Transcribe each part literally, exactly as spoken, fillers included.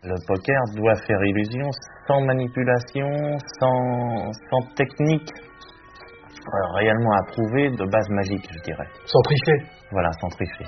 Le poker doit faire illusion sans manipulation, sans, sans technique euh, réellement approuvée de base magique, je dirais. Sans tricher. Voilà, sans tricher.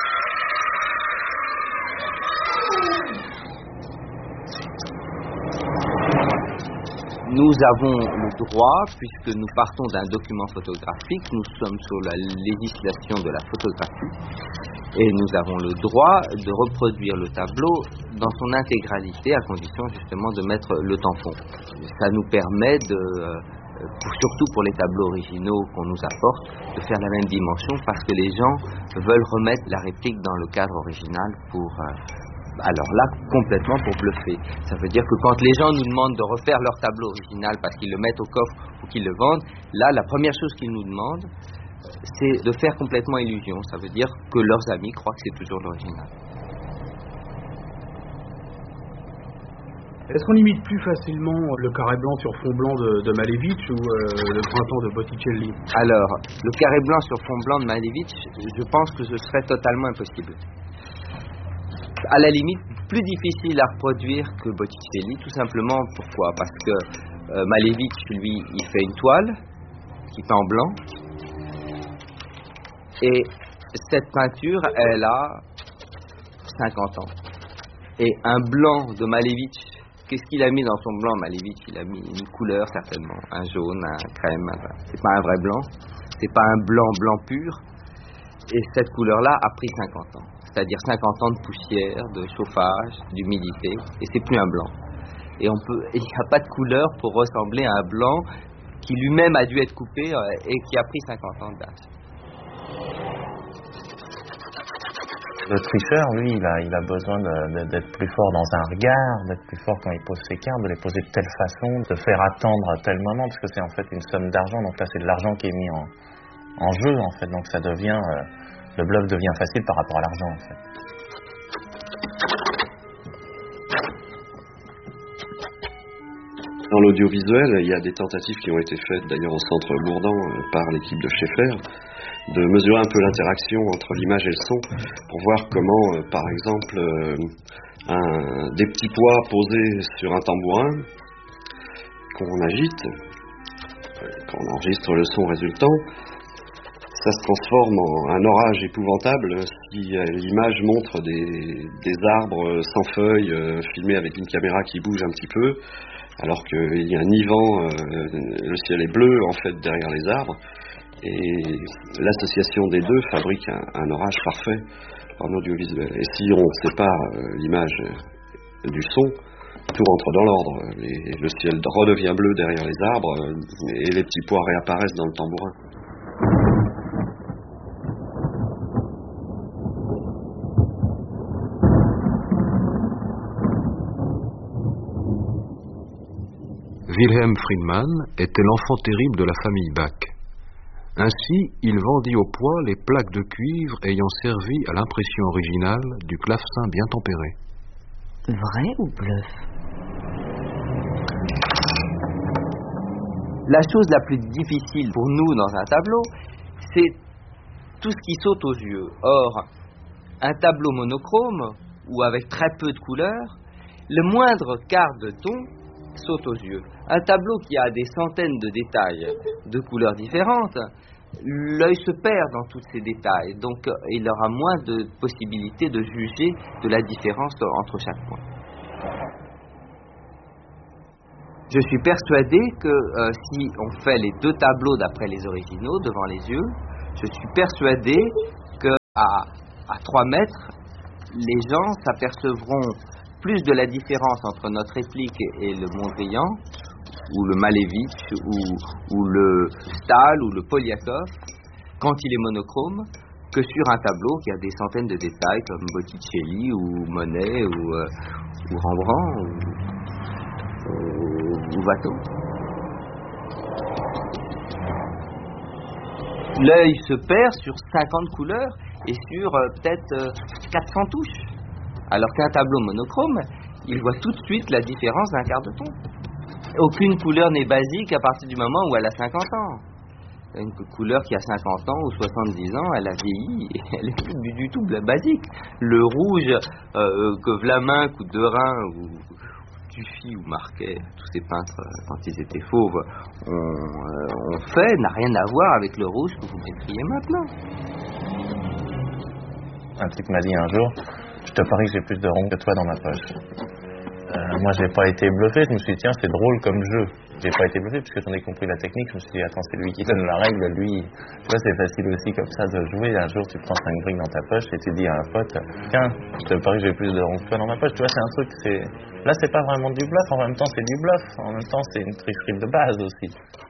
Nous avons le droit, puisque nous partons d'un document photographique, nous sommes sur la législation de la photographie, et nous avons le droit de reproduire le tableau dans son intégralité, à condition justement de mettre le tampon. Ça nous permet de, pour, surtout pour les tableaux originaux qu'on nous apporte, de faire la même dimension, parce que les gens veulent remettre la réplique dans le cadre original pour... Alors là, complètement pour bluffer. Ça veut dire que quand les gens nous demandent de refaire leur tableau original parce qu'ils le mettent au coffre ou qu'ils le vendent, là, la première chose qu'ils nous demandent, c'est de faire complètement illusion. Ça veut dire que leurs amis croient que c'est toujours l'original. Est-ce qu'on imite plus facilement le carré blanc sur fond blanc de, de Malevich ou euh, le printemps de Botticelli? Alors, le carré blanc sur fond blanc de Malevich, je pense que ce serait totalement impossible. À la limite, plus difficile à reproduire que Botticelli, tout simplement. Pourquoi? Parce que euh, Malevich, lui, il fait une toile qui peint en blanc, et cette peinture, elle a cinquante ans. Et un blanc de Malevich, qu'est-ce qu'il a mis dans son blanc, Malevich? Il a mis une couleur, certainement, un jaune, un crème. C'est pas un vrai blanc, c'est pas un blanc blanc pur, et cette couleur-là a pris cinquante ans. C'est-à-dire cinquante ans de poussière, de chauffage, d'humidité, et c'est plus un blanc. Et on peut, il n'y a pas de couleur pour ressembler à un blanc qui lui-même a dû être coupé et qui a pris cinquante ans de date. Le tricheur, lui, il a, il a besoin de, de, d'être plus fort dans un regard, d'être plus fort quand il pose ses cartes, de les poser de telle façon, de faire attendre à tel moment, parce que c'est en fait une somme d'argent, donc là c'est de l'argent qui est mis en, en jeu, en fait, donc ça devient... Euh, le bluff devient facile par rapport à l'argent, en fait. Dans l'audiovisuel, il y a des tentatives qui ont été faites, d'ailleurs au centre Bourdan, par l'équipe de Schaeffer, de mesurer un peu l'interaction entre l'image et le son, pour voir comment, par exemple, un, des petits pois posés sur un tambourin, qu'on agite, qu'on enregistre le son résultant, ça se transforme en un orage épouvantable si l'image montre des, des arbres sans feuilles euh, filmés avec une caméra qui bouge un petit peu, alors qu'il y a ni vent, euh, le ciel est bleu en fait derrière les arbres, et l'association des deux fabrique un, un orage parfait en audiovisuel. Et si on sépare euh, l'image du son, tout rentre dans l'ordre. Les, le ciel redevient bleu derrière les arbres euh, et les petits pois réapparaissent dans le tambourin. Wilhelm Friedman était l'enfant terrible de la famille Bach. Ainsi, il vendit au poids les plaques de cuivre ayant servi à l'impression originale du clavecin bien tempéré. Vrai ou bluff? La chose la plus difficile pour nous dans un tableau, c'est tout ce qui saute aux yeux. Or, un tableau monochrome, ou avec très peu de couleurs, le moindre quart de ton saute aux yeux. Un tableau qui a des centaines de détails de couleurs différentes, l'œil se perd dans tous ces détails, donc il aura moins de possibilités de juger de la différence entre chaque point. Je suis persuadé que euh, si on fait les deux tableaux d'après les originaux devant les yeux, je suis persuadé que à, à trois mètres, les gens s'apercevront plus de la différence entre notre réplique et le Mondrian, ou le Malevich, ou, ou le Stahl, ou le Polyakov, quand il est monochrome, que sur un tableau qui a des centaines de détails comme Botticelli, ou Monet, ou, euh, ou Rembrandt, ou, ou, ou Watteau. L'œil se perd sur cinquante couleurs et sur euh, peut-être euh, quatre cents touches. Alors qu'un tableau monochrome, il voit tout de suite la différence d'un quart de ton. Aucune couleur n'est basique à partir du moment où elle a cinquante ans. Une couleur qui a cinquante ans ou soixante-dix ans, elle a vieilli et elle est plus du tout basique. Le rouge euh, que Vlaminck ou Derain ou Dufy ou Marquet, tous ces peintres quand ils étaient fauves, ont, euh, ont fait, n'a rien à voir avec le rouge que vous décriez maintenant. Un type m'a dit un jour, je te parie que j'ai plus de ronds que toi dans ma poche. Euh, moi j'ai pas été bluffé, je me suis dit tiens c'est drôle comme jeu. J'ai pas été bluffé puisque j'en ai compris la technique, je me suis dit attends c'est lui qui donne la règle, lui, tu vois c'est facile aussi comme ça de jouer, un jour tu prends cinq briques dans ta poche et tu dis à un pote tiens je te parie que j'ai plus de ronds que toi dans ma poche, tu vois c'est un truc, c'est là c'est pas vraiment du bluff, en même temps c'est du bluff, en même temps c'est une tricherie de base aussi.